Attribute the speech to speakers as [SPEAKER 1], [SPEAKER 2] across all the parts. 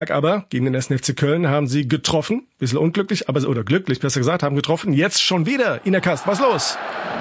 [SPEAKER 1] Aber gegen den 1. FC Köln haben sie getroffen. Bisschen unglücklich, oder glücklich, besser gesagt, haben getroffen. Jetzt schon wieder. Ina Kast, was los?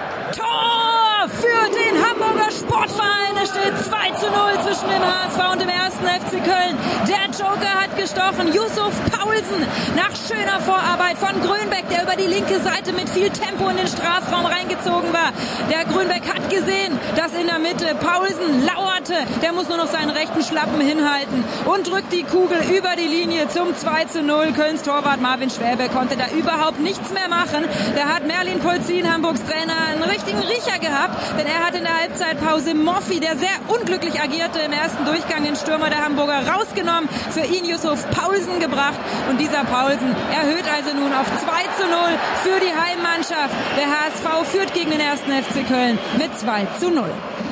[SPEAKER 2] Tor für den Hamburger Sportverein. Es steht 2:0 zwischen dem HSV und dem 1. FC Köln. Der Joker hat gestochen. Yusuf Paulsen nach schöner Vorarbeit von Grönbeck, der über die linke Seite mit viel Tempo in den Strafraum reingezogen war. Der Grönbeck hat gesehen, dass in der Mitte Paulsen lauerte. Der muss nur noch seinen rechten Schlappen hinhalten und drückt die Kugel über die Linie zum 2:0. Kölns Torwart Marvin Schwäbe konnte da überhaupt nichts mehr machen. Da hat Merlin Polzin, Hamburgs Trainer, einen richtigen Riecher gehabt, denn er hat in der Halbzeitpause Moffi, der sehr unglücklich agierte im ersten Durchgang, den Stürmer der Hamburger rausgenommen, für ihn Yusuf Paulsen gebracht und dieser Paulsen erhöht also nun auf 2:0 für die Heimmannschaft. Der HSV führt gegen den 1. FC Köln mit 2:0.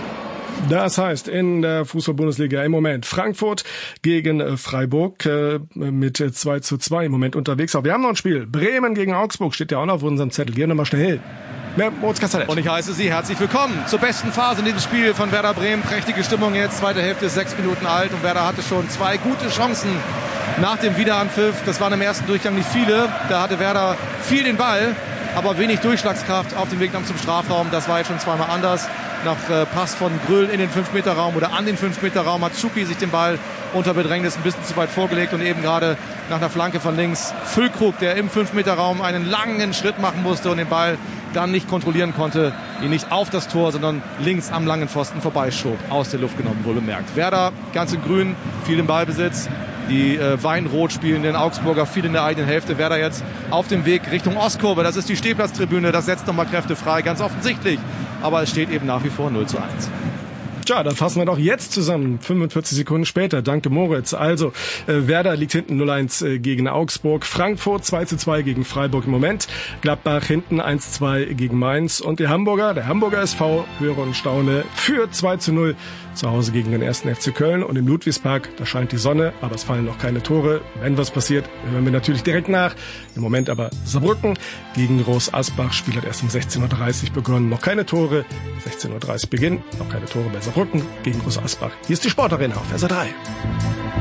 [SPEAKER 1] Das heißt, in der Fußball-Bundesliga im Moment Frankfurt gegen Freiburg mit 2:2 im Moment unterwegs. Aber wir haben noch ein Spiel. Bremen gegen Augsburg steht ja auch noch auf unserem Zettel. Gehen wir mal schnell.
[SPEAKER 3] Und ich heiße Sie herzlich willkommen zur besten Phase in diesem Spiel von Werder Bremen. Prächtige Stimmung jetzt, zweite Hälfte ist 6 Minuten alt und Werder hatte schon 2 gute Chancen nach dem Wiederanpfiff. Das waren im ersten Durchgang nicht viele. Da hatte Werder viel den Ball, aber wenig Durchschlagskraft auf dem Weg zum Strafraum. Das war jetzt schon zweimal anders. Nach Pass von Gröll in den 5-Meter-Raum oder an den 5-Meter-Raum hat Tschuki sich den Ball unter Bedrängnis ein bisschen zu weit vorgelegt und eben gerade nach einer Flanke von links Füllkrug, der im 5-Meter-Raum einen langen Schritt machen musste und den Ball dann nicht kontrollieren konnte, ihn nicht auf das Tor, sondern links am langen Pfosten vorbeischob. Aus der Luft genommen, wohl bemerkt. Werder ganz in grün, viel im Ballbesitz. Die Weinrot spielenden Augsburger viel in der eigenen Hälfte. Werder jetzt auf dem Weg Richtung Ostkurve. Das ist die Stehplatztribüne. Das setzt nochmal Kräfte frei, ganz offensichtlich. Aber es steht eben nach wie vor 0:1.
[SPEAKER 1] Tja, dann fassen wir doch jetzt zusammen, 45 Sekunden später. Danke, Moritz. Also, Werder liegt hinten 0:1 gegen Augsburg. Frankfurt 2:2 gegen Freiburg im Moment. Gladbach hinten 1:2 gegen Mainz. Und der Hamburger SV, höre und staune, führt 2:0 zu Hause gegen den 1. FC Köln. Und im Ludwigspark, da scheint die Sonne, aber es fallen noch keine Tore. Wenn was passiert, hören wir natürlich direkt nach. Im Moment aber Saarbrücken gegen Groß Asbach. Spiel hat erst um 16:30 Uhr begonnen. Noch keine Tore. 16:30 Uhr Beginn. Noch keine Tore bei Saarbrücken gegen Groß Asbach. Hier ist die Sportarena auf RSA 3.